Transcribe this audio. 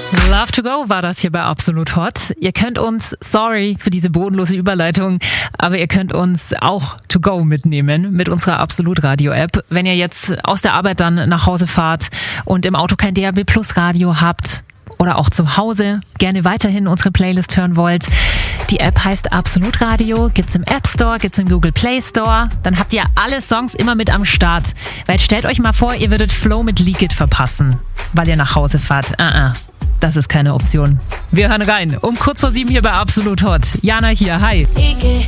Love to Go war das hier bei Absolut Hot. Ihr könnt uns, sorry für diese bodenlose Überleitung, aber ihr könnt uns auch to go mitnehmen mit unserer Absolut Radio App. Wenn ihr jetzt aus der Arbeit dann nach Hause fahrt und im Auto kein DAB Plus Radio habt oder auch zu Hause gerne weiterhin unsere Playlist hören wollt, die App heißt Absolut Radio, gibt's im App Store, gibt's im Google Play Store. Dann habt ihr alle Songs immer mit am Start. Weil jetzt stellt euch mal vor, ihr würdet Flow mit Leak It verpassen, weil ihr nach Hause fahrt. Das ist keine Option. Wir hören rein. Um kurz vor 7 hier bei Absolut Hot. Jana hier, hi.